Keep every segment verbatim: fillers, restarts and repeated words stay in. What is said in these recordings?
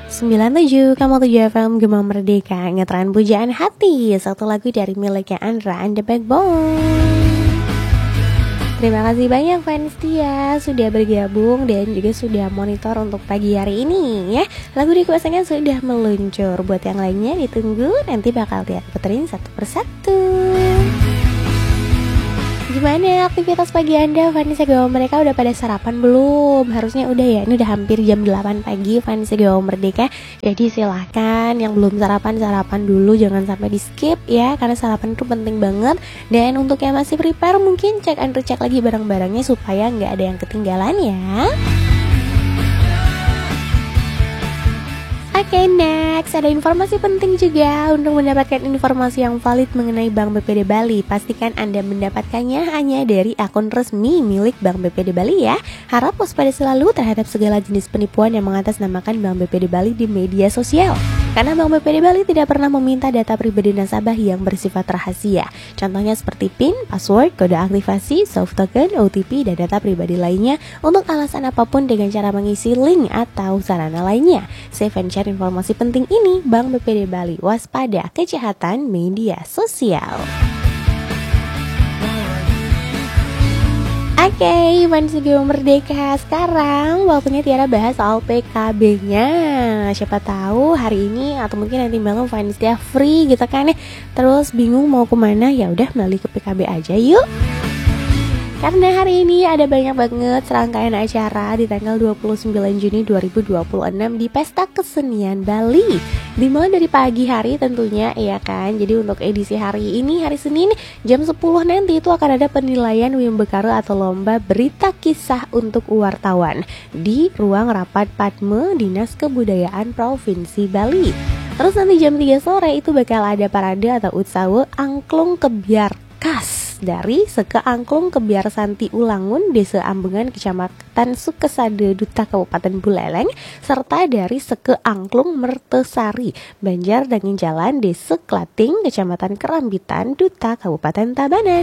sembilan puluh tujuh koma tujuh F M Gema Merdeka, ngetren pujaan hati. Satu lagu dari miliknya Andra and the Backbone. Terima kasih banyak fans Tia sudah bergabung dan juga sudah monitor untuk pagi hari ini ya. Lagu request-nya sudah meluncur. Buat yang lainnya ditunggu, nanti bakal Tia puterin satu persatu. Gimana aktivitas pagi Anda? Fans Gawa mereka udah pada sarapan belum? Harusnya udah ya, ini udah hampir jam delapan pagi fans Gawa Merdeka. Jadi silahkan yang belum sarapan, sarapan dulu, jangan sampai di skip ya, karena sarapan itu penting banget. Dan untuk yang masih prepare, mungkin cek and recheck lagi barang-barangnya supaya nggak ada yang ketinggalan ya. Oke, okay, next ada informasi penting juga. Untuk mendapatkan informasi yang valid mengenai Bank B P D Bali, pastikan Anda mendapatkannya hanya dari akun resmi milik Bank B P D Bali ya. Harap waspada selalu terhadap segala jenis penipuan yang mengatasnamakan Bank B P D Bali di media sosial. Karena Bank B P D Bali tidak pernah meminta data pribadi nasabah yang bersifat rahasia. Contohnya seperti PIN, password, kode aktivasi, soft token, O T P, dan data pribadi lainnya untuk alasan apapun dengan cara mengisi link atau sarana lainnya. Save and share informasi penting ini. Bank B P D Bali, waspada kejahatan media sosial. Oke, okay, fans Gema Merdeka, sekarang waktunya Tiara bahas soal P K B-nya. Siapa tahu hari ini atau mungkin nanti malam fans Tiara free gitu kan ya. Terus bingung mau kemana, ya udah melalui ke P K B aja yuk. Karena hari ini ada banyak banget serangkaian acara di tanggal dua puluh sembilan Juni dua ribu dua puluh enam di Pesta Kesenian Bali. Dimulai dari pagi hari tentunya ya kan. Jadi untuk edisi hari ini, hari Senin jam sepuluh nanti itu akan ada penilaian Wimbekara atau lomba berita kisah untuk wartawan di ruang rapat Padme Dinas Kebudayaan Provinsi Bali. Terus nanti jam tiga sore itu bakal ada parade atau utsawe angklung kebiar khas dari Seke Angklung Kebiar Santi Ulangun, Desa Ambengan, Kecamatan Sukesade, Duta Kabupaten Buleleng, serta dari Seke Angklung Mertesari, Banjar Dangin Jalan, Desa Klating, Kecamatan Kerambitan, Duta Kabupaten Tabanan.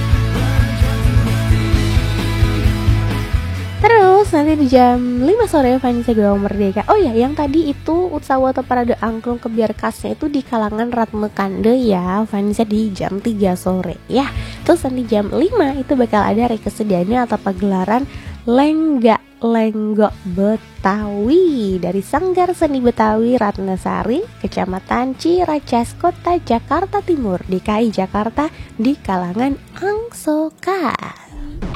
Terus nanti di jam lima sore fans Gawa Merdeka. Oh ya, yang tadi itu utsawa atau parade angklung kebiar khasnya itu di kalangan Ratme Kande ya, fansnya di jam tiga sore ya. Terus nanti jam lima itu bakal ada rekesediaannya atau pagelaran Lenggak Lenggok Betawi dari Sanggar Seni Betawi Ratnasari, Kecamatan Ciracas, Kota Jakarta Timur, D K I Jakarta, di kalangan Angsoka.